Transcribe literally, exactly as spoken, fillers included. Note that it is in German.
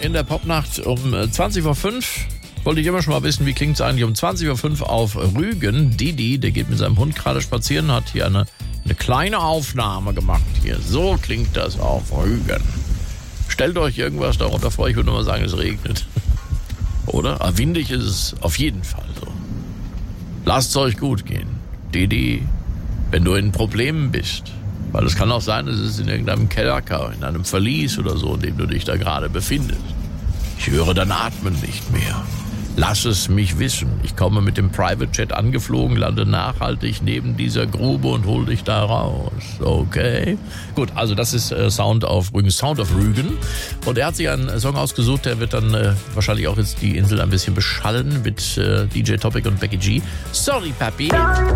in der Popnacht um zwanzig Uhr fünf. Wollte ich immer schon mal wissen, wie klingt es eigentlich um zwanzig Uhr fünf auf Rügen. Didi, der geht mit seinem Hund gerade spazieren, hat hier eine, eine kleine Aufnahme gemacht. Hier, so klingt das auf Rügen. Stellt euch irgendwas darunter vor, ich würde nur mal sagen, es regnet. Oder? Aber windig ist es auf jeden Fall so. Lasst es euch gut gehen. Didi, wenn du in Problemen bist, weil es kann auch sein, es ist in irgendeinem Kerker, in einem Verlies oder so, in dem du dich da gerade befindest. Ich höre dein Atmen nicht mehr. Lass es mich wissen. Ich komme mit dem Private Jet angeflogen, lande nachhaltig neben dieser Grube und hol dich da raus. Okay? Gut, also das ist äh, Sound auf Rügen, Sound of Rügen. Und er hat sich einen Song ausgesucht, der wird dann äh, wahrscheinlich auch jetzt die Insel ein bisschen beschallen mit äh, D J Topic und Becky G. Sorry, Papi.